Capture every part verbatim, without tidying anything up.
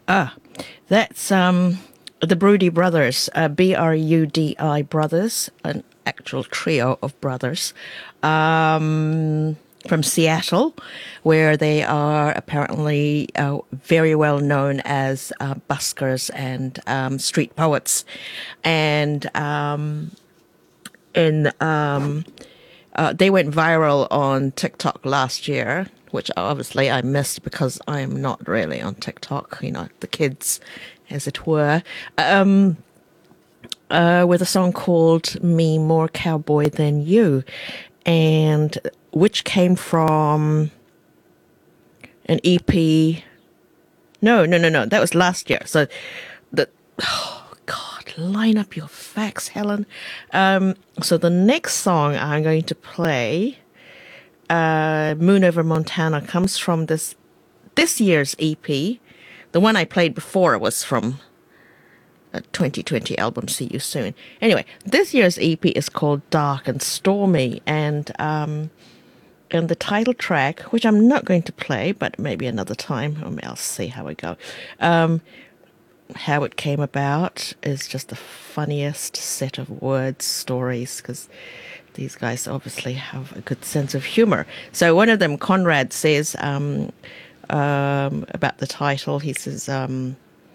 Ah, that's um, the Brudi Brothers, uh, B R U D I Brothers, an actual trio of brothers um, from Seattle, where they are apparently uh, very well known as uh, buskers and um, street poets. And um, in um, uh, they went viral on TikTok last year, which obviously I missed because I am not really on TikTok, you know, the kids, as it were, um, uh, with a song called Me More Cowboy Than You, and which came from an E P. No, no, no, no, that was last year. So the, oh God, line up your facts, Helen. Um, so the next song I'm going to play, uh, Moon Over Montana, comes from this this year's E P. The one I played before was from a twenty twenty album, See You Soon. Anyway, this year's E P is called Dark and Stormy, and um, and the title track, which I'm not going to play, but maybe another time, or I'll see how we go. Um, how it came about is just the funniest set of words, stories, because these guys obviously have a good sense of humor. So one of them, Conrad, says um, um, about the title, he says, um,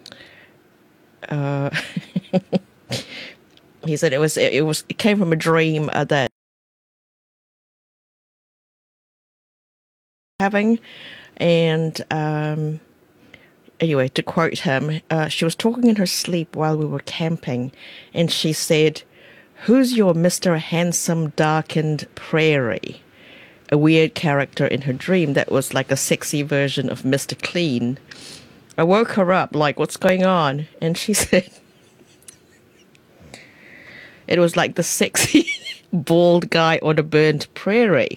uh, he said it was, it, it was, it came from a dream uh, that having, and um, anyway, to quote him, uh, she was talking in her sleep while we were camping, and she said, "Who's your Mister Handsome Darkened Prairie?" A weird character in her dream that was like a sexy version of Mister Clean. I woke her up like, "What's going on?" And she said it was like the sexy bald guy on a burnt prairie.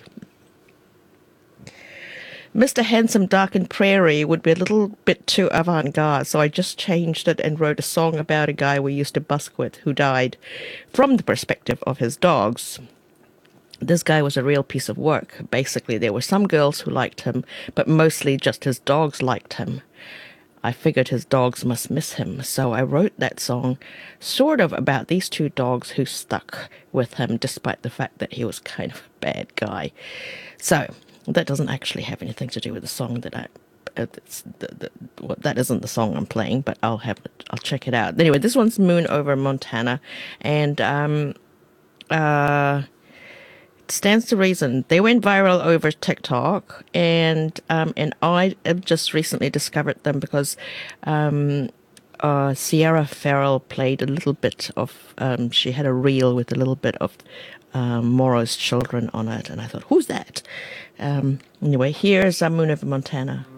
Mister Handsome Darkened Prairie would be a little bit too avant-garde, so I just changed it and wrote a song about a guy we used to busk with who died from the perspective of his dogs. This guy was a real piece of work. Basically, there were some girls who liked him, but mostly just his dogs liked him. I figured his dogs must miss him, so I wrote that song sort of about these two dogs who stuck with him despite the fact that he was kind of a bad guy. So that doesn't actually have anything to do with the song that I... It's the, the, well, that isn't the song I'm playing, but I'll have it, I'll check it out. Anyway, this one's Moon Over Montana, and um, uh, it stands to reason. They went viral over TikTok, and um, and I have just recently discovered them because um, uh, Sierra Farrell played a little bit of. Um, she had a reel with a little bit of um, Morrow's Children on it, and I thought, who's that? Um, anyway, here's uh, Moon Over Montana.